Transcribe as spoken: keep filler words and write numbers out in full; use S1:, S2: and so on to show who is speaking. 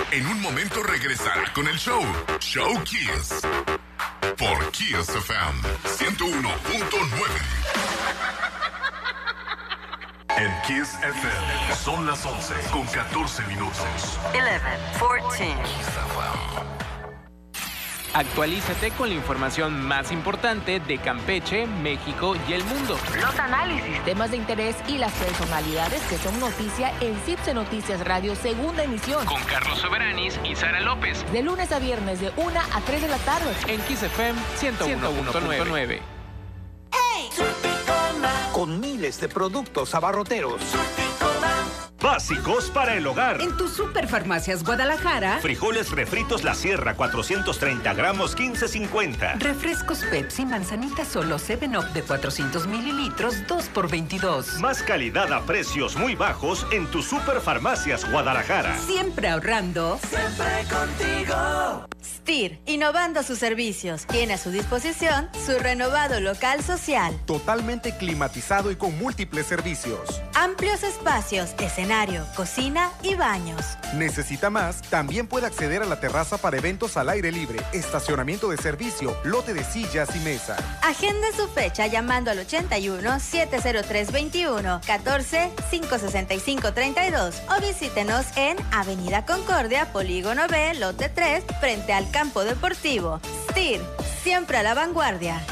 S1: En un momento regresará con el show, Show Kiss. Por Kiss F M ciento uno punto nueve. En Kiss F M son las once con catorce minutos.
S2: once, catorce.
S3: Actualízate con la información más importante de Campeche, México y el mundo.
S2: Los análisis,
S4: temas de interés y las personalidades que son noticia en CIPSE Noticias Radio, segunda emisión.
S3: Con Carlos Soberanis y Sara López.
S4: De lunes a viernes de una a tres de la tarde.
S3: En Kiss F M ciento uno punto nueve.
S5: ¡Hey! Con miles de productos abarroteros.
S6: Básicos para el hogar.
S7: En tu Superfarmacias Guadalajara.
S6: Frijoles refritos La Sierra, cuatrocientos treinta gramos, quince cincuenta.
S7: Refrescos Pepsi Manzanita solo seven up de cuatrocientos mililitros, dos por veintidós.
S6: Más calidad a precios muy bajos en tu Superfarmacias Guadalajara.
S7: Siempre ahorrando.
S8: Siempre contigo.
S9: S T I R, innovando sus servicios. Tiene a su disposición su renovado local social.
S10: Totalmente climatizado y con múltiples servicios.
S9: Amplios espacios, escenario, cocina y baños.
S10: ¿Necesita más? También puede acceder a la terraza para eventos al aire libre, estacionamiento de servicio, lote de sillas y mesa.
S9: Agende su fecha llamando al ochenta y uno, setecientos tres veintiuno, catorce, quinientos sesenta y cinco treinta y dos o visítenos en Avenida Concordia, Polígono B, lote tres, frente al campo deportivo. S T I R, siempre a la vanguardia.